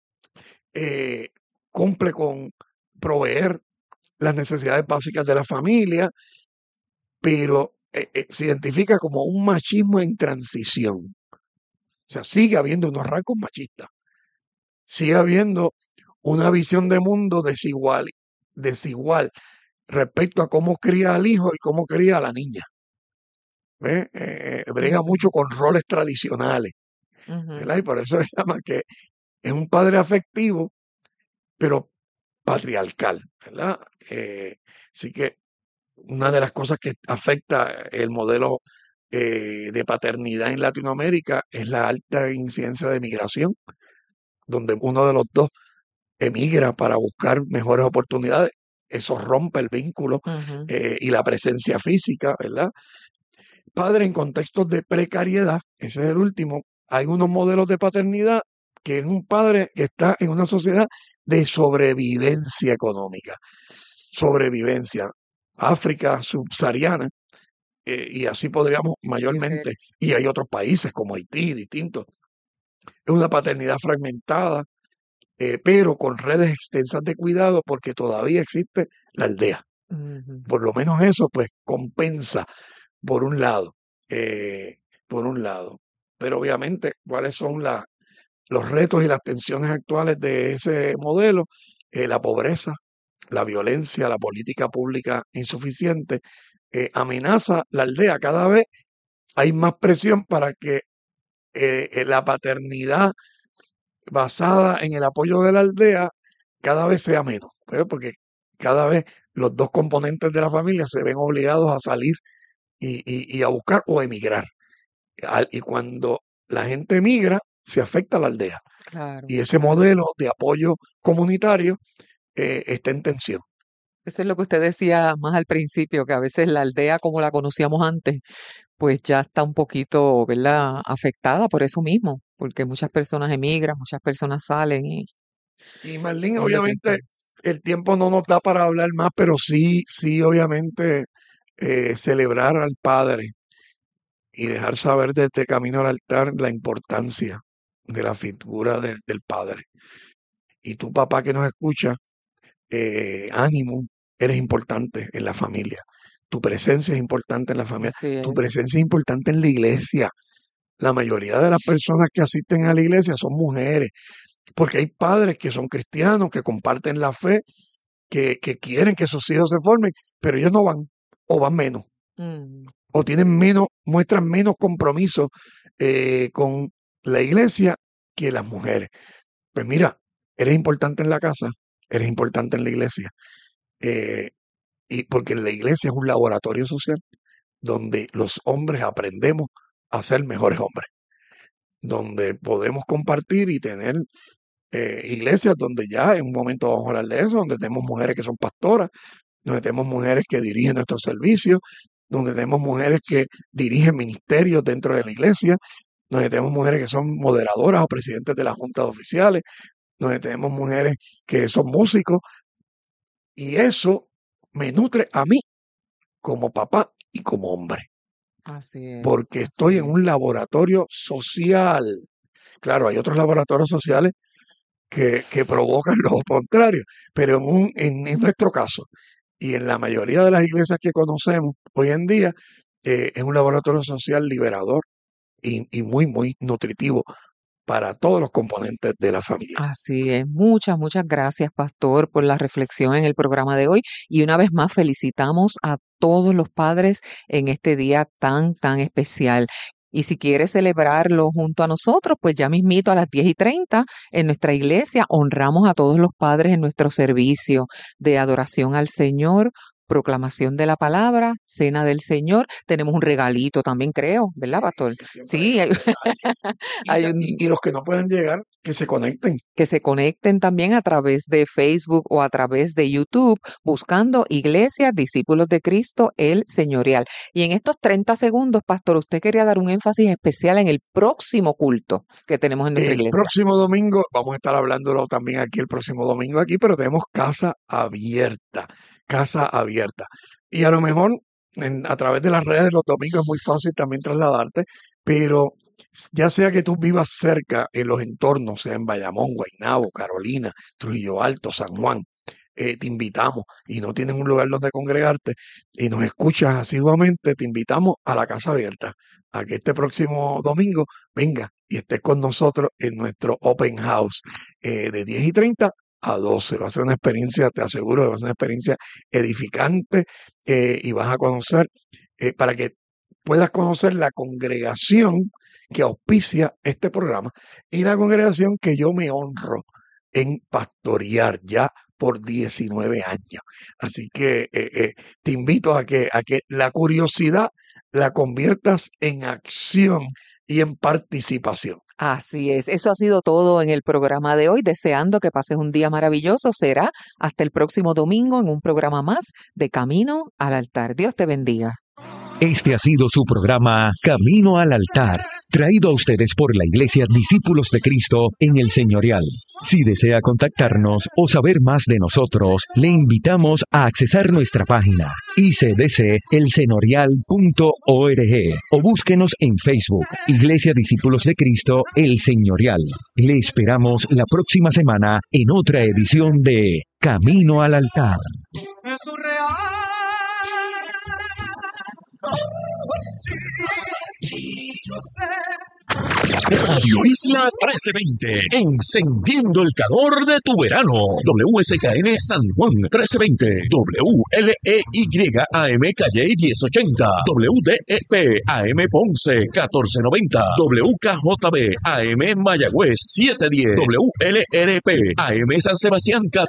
eh, cumple con proveer las necesidades básicas de la familia, pero se identifica como un machismo en transición. O sea, sigue habiendo unos rasgos machistas, sigue habiendo una visión de mundo desigual respecto a cómo cría al hijo y cómo cría a la niña. ¿Ve? Brega
Ujú,
mucho con roles tradicionales,
ujú.
¿verdad? Y por eso se llama que es un padre afectivo, pero patriarcal, ¿verdad? Así que una de las cosas que afecta el modelo de paternidad en Latinoamérica es la alta incidencia de migración, donde uno de los dos emigra para buscar mejores oportunidades. Eso rompe el vínculo
Ujú.
y la presencia física, ¿verdad? Padre en contextos de precariedad, ese es el último. Hay unos modelos de paternidad que es un padre que está en una sociedad de sobrevivencia económica, sobrevivencia. África subsahariana, y así podríamos
Ese-
mayormente, y hay otros países como Haití, distintos. Es una paternidad fragmentada, pero con redes extensas de cuidado porque todavía existe la aldea.
Ujú.
Por lo menos eso pues compensa por un lado. por un lado. Pero obviamente, ¿cuáles son los retos y las tensiones actuales de ese modelo? La pobreza, la violencia, la política pública insuficiente, amenaza la aldea. Cada vez hay más presión para que la paternidad basada en el apoyo de la aldea cada vez sea menos, ¿verdad? Porque cada vez los dos componentes de la familia se ven obligados a salir y a buscar o emigrar. Y cuando la gente emigra, se afecta a la aldea.
Claro,
Y ese
claro.
modelo de apoyo comunitario está en tensión.
Eso es lo que usted decía más al principio, que a veces la aldea como la conocíamos antes, pues ya está un poquito, ¿verdad?, afectada por eso mismo, porque muchas personas emigran, muchas personas salen y
Y Marlene,
es lo que
obviamente,
entiendo.
el tiempo no nos da para hablar más, pero sí, obviamente, celebrar al Padre y dejar saber desde Camino al Altar la importancia de la figura del Padre. Y tu papá que nos escucha, ánimo, eres importante en la familia. Tu presencia es importante en la familia.
Así
Tu
es.
presencia es importante en la iglesia. La mayoría de las personas que asisten a la iglesia son mujeres, porque hay padres que son cristianos, que comparten la fe, que quieren que sus hijos se formen, pero ellos no van, o van menos,
Mm,
o tienen menos, muestran menos compromiso con la iglesia que las mujeres. Pues mira, eres importante en la casa, eres importante en la iglesia, eh, y porque la iglesia es un laboratorio social donde los hombres aprendemos a ser mejores hombres, donde podemos compartir y tener iglesias donde ya en un momento vamos a hablar de eso, donde tenemos mujeres que son pastoras, donde tenemos mujeres que dirigen nuestros servicios, donde tenemos mujeres que dirigen ministerios dentro de la iglesia, donde tenemos mujeres que son moderadoras o presidentes de las juntas oficiales, donde tenemos mujeres que son músicos, y eso me nutre a mí como papá y como hombre, porque
así
estoy en
es.
un laboratorio social. Claro, hay otros laboratorios sociales que provocan lo contrario, pero en nuestro caso y en la mayoría de las iglesias que conocemos hoy en día, es un laboratorio social liberador y muy nutritivo para todos los componentes de la familia.
Así es. Muchas, muchas gracias, Pastor, por la reflexión en el programa de hoy. Y una vez más, felicitamos a todos los padres en este día tan, tan especial. Y si quiere celebrarlo junto a nosotros, pues ya mismito a las 10:30 en nuestra iglesia honramos a todos los padres en nuestro servicio de adoración al Señor, proclamación de la palabra, cena del Señor. Tenemos un regalito también, creo, ¿verdad, Pastor?
Sí, siempre hay
Sí,
un
hay,
detalle.
hay un,
Y los que no pueden llegar, que se conecten.
que se conecten también a través de Facebook o a través de YouTube buscando Iglesia Discípulos de Cristo el Señorial. Y en estos 30 segundos, Pastor, usted quería dar un énfasis especial en el próximo culto que tenemos en nuestra
El
iglesia.
próximo domingo, vamos a estar hablándolo también aquí el próximo domingo aquí, pero tenemos casa abierta, casa abierta. Y a lo mejor a través de las redes los domingos es muy fácil también trasladarte, pero ya sea que tú vivas cerca en los entornos, sea en Bayamón, Guaynabo, Carolina, Trujillo Alto, San Juan, te invitamos y no tienes un lugar donde congregarte y nos escuchas asiduamente, te invitamos a la casa abierta, a que este próximo domingo venga y estés con nosotros en nuestro open house de 10:30 a 12. Va a ser una experiencia, te aseguro, que va a ser una experiencia edificante y vas a conocer, para que puedas conocer la congregación que auspicia este programa y la congregación que yo me honro en pastorear ya por 19 años. Así que te invito a que la curiosidad la conviertas en acción y en participación.
Así es, eso ha sido todo en el programa de hoy, deseando que pases un día maravilloso. Será hasta el próximo domingo en un programa más de Camino al Altar. Dios te bendiga.
Este ha sido su programa Camino al Altar, traído a ustedes por la Iglesia Discípulos de Cristo en el Señorial. Si desea contactarnos o saber más de nosotros, le invitamos a accesar nuestra página icdcelseñorial.org o búsquenos en Facebook, Iglesia Discípulos de Cristo el Señorial. Le esperamos la próxima semana en otra edición de Camino al Altar.
Es surreal. Oh, sí.
Radio Isla 1320, encendiendo el calor de tu verano. WSKN San Juan 1320, WLEY AM Calle 1080, WDEP AM Ponce 1490, WKJB AM Mayagüez 710, WLRP AM San Sebastián 14